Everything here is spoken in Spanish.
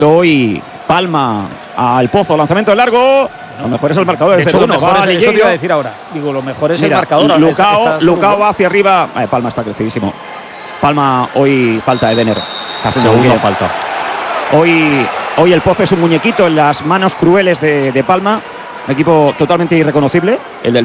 Hoy Palma al Pozo, lanzamiento largo. Lo mejor es el marcador de 0-1. Eso te iba a decir ahora. Digo, lo mejor es el marcador. Lucao va hacia arriba. Palma está crecidísimo. Palma, hoy falta de Denner. Segunda falta. Hoy el Pozo es un muñequito en las manos crueles de Palma. Un equipo totalmente irreconocible, el del